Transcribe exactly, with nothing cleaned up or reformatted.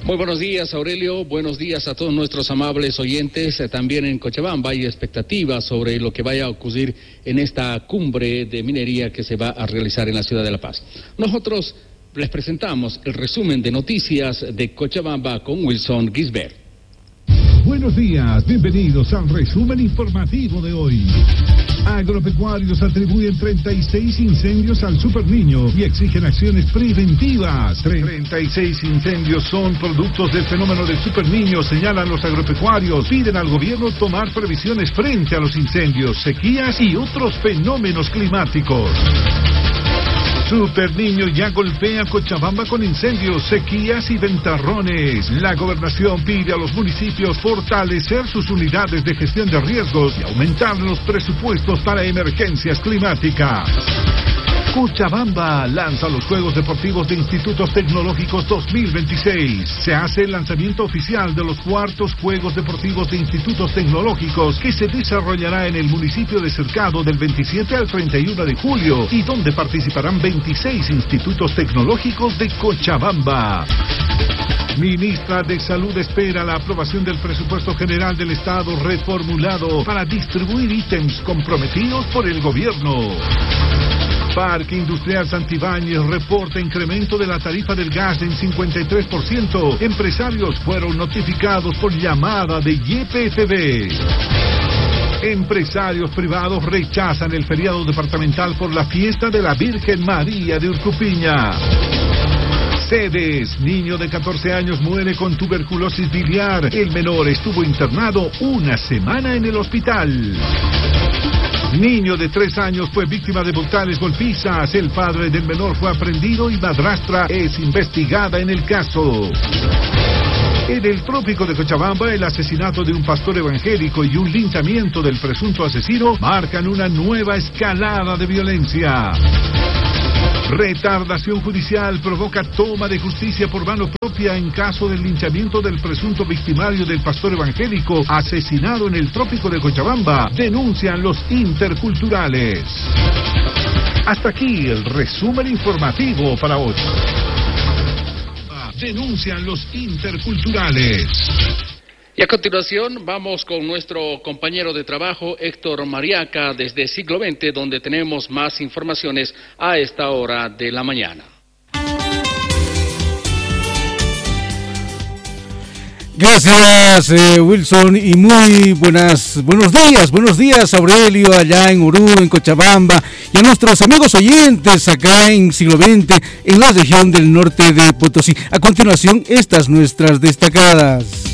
Muy buenos días, Aurelio. Buenos días a todos nuestros amables oyentes. Eh, también en Cochabamba hay expectativas sobre lo que vaya a ocurrir en esta cumbre de minería que se va a realizar en la ciudad de La Paz. Nosotros les presentamos el resumen de noticias de Cochabamba con Wilson Gisbert. Buenos días, bienvenidos al resumen informativo de hoy. Agropecuarios atribuyen treinta y seis incendios al Superniño y exigen acciones preventivas. treinta y seis incendios son productos del fenómeno del Superniño, señalan los agropecuarios. Piden al gobierno tomar previsiones frente a los incendios, sequías y otros fenómenos climáticos. Superniño ya golpea Cochabamba con incendios, sequías y ventarrones. La gobernación pide a los municipios fortalecer sus unidades de gestión de riesgos y aumentar los presupuestos para emergencias climáticas. Cochabamba lanza los Juegos Deportivos de Institutos Tecnológicos dos mil veintiséis. Se hace el lanzamiento oficial de los cuartos Juegos Deportivos de Institutos Tecnológicos que se desarrollará en el municipio de Cercado del veintisiete al treinta y uno de julio y donde participarán veintiséis institutos tecnológicos de Cochabamba. Ministra de Salud espera la aprobación del presupuesto general del Estado reformulado para distribuir ítems comprometidos por el gobierno. Parque Industrial Santibáñez reporta incremento de la tarifa del gas en cincuenta y tres por ciento. Empresarios fueron notificados por llamada de Y P F B. Empresarios privados rechazan el feriado departamental por la fiesta de la Virgen María de Urcupiña. Sedes, niño de catorce años muere con tuberculosis biliar. El menor estuvo internado una semana en el hospital. Niño de tres años fue víctima de brutales golpizas. El padre del menor fue aprehendido y madrastra es investigada en el caso. En el trópico de Cochabamba, el asesinato de un pastor evangélico y un linchamiento del presunto asesino marcan una nueva escalada de violencia. Retardación judicial provoca toma de justicia por mano propia en caso del linchamiento del presunto victimario del pastor evangélico asesinado en el trópico de Cochabamba, denuncian los interculturales. Hasta aquí el resumen informativo para hoy. Denuncian los interculturales. Y a continuación vamos con nuestro compañero de trabajo Héctor Mariaca desde Siglo veinte, donde tenemos más informaciones a esta hora de la mañana. Gracias, eh, Wilson, y muy buenas, buenos días, buenos días, Aurelio, allá en Urú, en Cochabamba, y a nuestros amigos oyentes acá en Siglo veinte, en la región del norte de Potosí. A continuación, estas nuestras destacadas.